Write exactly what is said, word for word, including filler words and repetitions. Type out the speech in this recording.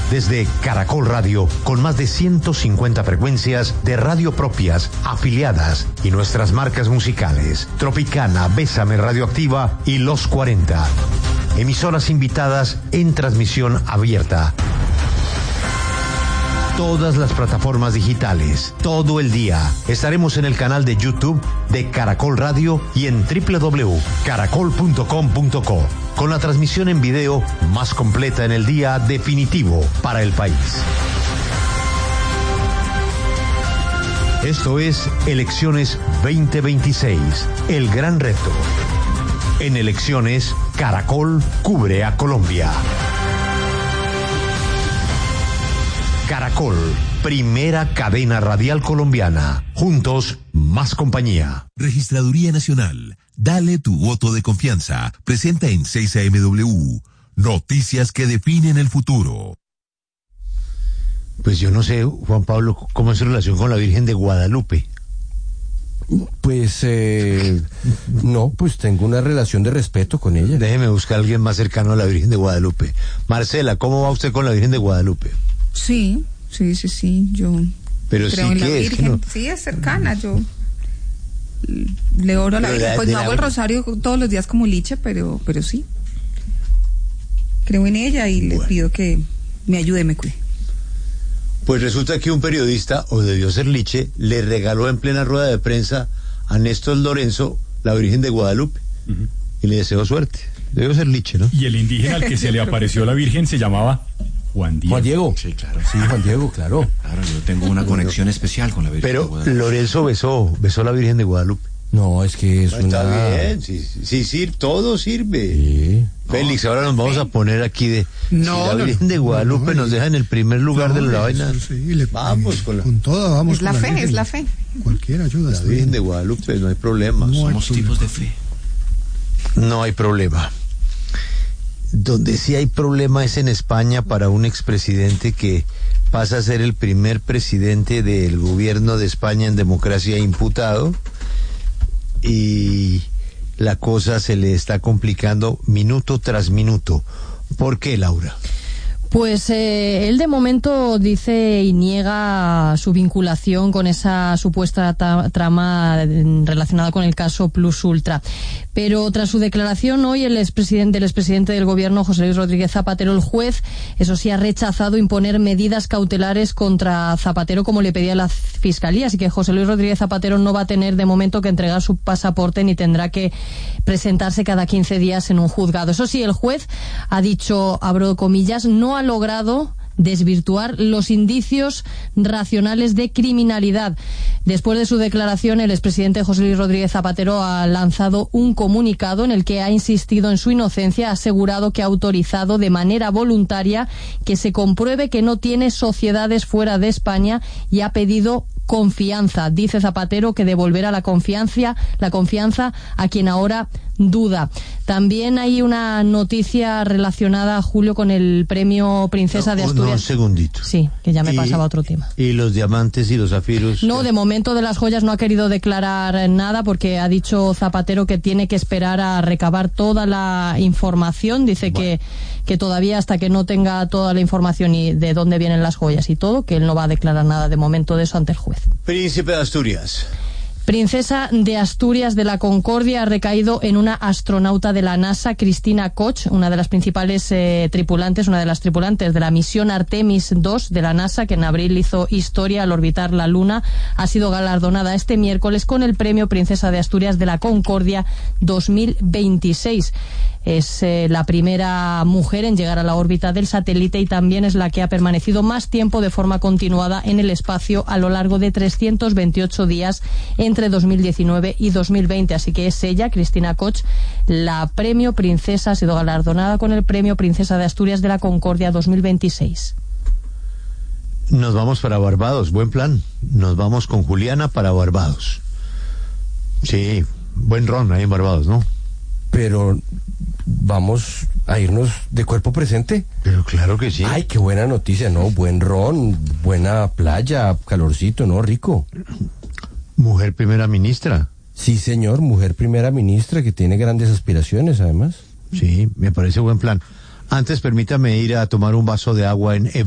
Desde Caracol Radio, con más de ciento cincuenta frecuencias de radio propias, afiliadas y nuestras marcas musicales: Tropicana, Bésame Radioactiva y Los cuarenta. Emisoras invitadas en transmisión abierta. Todas las plataformas digitales, todo el día. Estaremos en el canal de YouTube de Caracol Radio y en doble u doble u doble u punto caracol punto com punto co, con la transmisión en video más completa en el día definitivo para el país. Esto es Elecciones veinte veintiséis, el gran reto. En Elecciones, Caracol cubre a Colombia. Caracol, primera cadena radial colombiana. Juntos, más compañía. Registraduría Nacional, dale tu voto de confianza. Presenta en seis A M W. Noticias que definen el futuro. Pues yo no sé, Juan Pablo, cómo es su relación con la Virgen de Guadalupe. Pues, eh, no, pues tengo una relación de respeto con ella. Déjeme buscar a alguien más cercano a la Virgen de Guadalupe. Marcela, ¿cómo va usted con la Virgen de Guadalupe? Sí, sí, sí, sí, yo pero creo sí en la que Virgen, es que no. Sí, es cercana, yo le oro a la Pero Virgen, la, pues no la... hago el rosario todos los días como liche, pero, pero sí, creo en ella y bueno, le pido que me ayude y me cuide. Pues resulta que un periodista, o debió ser liche, le regaló en plena rueda de prensa a Néstor Lorenzo la Virgen de Guadalupe, uh-huh, y le deseó suerte. Debió ser liche, ¿no? Y el indígena al que se le apareció la Virgen se llamaba Juan Diego. Juan Diego. Sí, claro. Sí, Juan Diego, claro. Claro, yo tengo una conexión especial con la Virgen pero de Guadalupe. Pero Lorenzo besó, besó la Virgen de Guadalupe. No, es que es no, una... Está bien, sí, sí, sí, todo sirve. Sí. Félix, ahora nos vamos a poner aquí de... No, si la Virgen de Guadalupe no, no, nos deja en el primer lugar no, de la vaina. Sí, le, vamos con la... Con toda, vamos es la con fe, la es la fe. Cualquier ayuda. La Virgen bien. de Guadalupe, no hay problema. No Somos hay tipos de fe. No hay problema. Donde sí hay problema es en España para un expresidente que pasa a ser el primer presidente del gobierno de España en democracia imputado, y la cosa se le está complicando minuto tras minuto. ¿Por qué, Laura? Pues eh, él de momento dice y niega su vinculación con esa supuesta ta- trama relacionada con el caso Plus Ultra. Pero tras su declaración hoy, el expresidente, el expresidente del gobierno, José Luis Rodríguez Zapatero, el juez, eso sí, ha rechazado imponer medidas cautelares contra Zapatero como le pedía la Fiscalía. Así que José Luis Rodríguez Zapatero no va a tener de momento que entregar su pasaporte ni tendrá que presentarse cada quince días en un juzgado. Eso sí, el juez ha dicho, abro comillas, no ha logrado desvirtuar los indicios racionales de criminalidad. Después de su declaración, el expresidente José Luis Rodríguez Zapatero ha lanzado un comunicado en el que ha insistido en su inocencia, ha asegurado que ha autorizado de manera voluntaria que se compruebe que no tiene sociedades fuera de España y ha pedido confianza. Dice Zapatero que devolverá la confianza, la confianza a quien ahora duda. También hay una noticia relacionada, Julio, con el premio Princesa no, de Asturias. No, un segundito. Sí, que ya me y, pasaba a otro tema. ¿Y los diamantes y los zafiros? No, de momento de las joyas no ha querido declarar nada porque ha dicho Zapatero que tiene que esperar a recabar toda la información. Dice bueno. que, que todavía hasta que no tenga toda la información y de dónde vienen las joyas y todo, que él no va a declarar nada de momento de eso ante el juez. Príncipe de Asturias. Princesa de Asturias de la Concordia ha recaído en una astronauta de la NASA, Cristina Koch, una de las principales eh, tripulantes, una de las tripulantes de la misión Artemis dos de la NASA, que en abril hizo historia al orbitar la Luna. Ha sido galardonada este miércoles con el premio Princesa de Asturias de la Concordia dos mil veintiséis. Es eh, la primera mujer en llegar a la órbita del satélite y también es la que ha permanecido más tiempo de forma continuada en el espacio a lo largo de trescientos veintiocho días entre dos mil diecinueve y dos mil veinte. Así que es ella, Cristina Koch, la premio Princesa, ha sido galardonada con el premio Princesa de Asturias de la Concordia dos mil veintiséis. Nos vamos para Barbados, buen plan. Nos vamos con Juliana para Barbados. Sí, buen ron ahí en Barbados, ¿no? Pero vamos a irnos de cuerpo presente. Pero claro que sí. Ay, qué buena noticia, ¿no? Buen ron, buena playa, calorcito, ¿no? Rico. Mujer primera ministra. Sí, señor, mujer primera ministra que tiene grandes aspiraciones, además. Sí, me parece buen plan. Antes permítame ir a tomar un vaso de agua en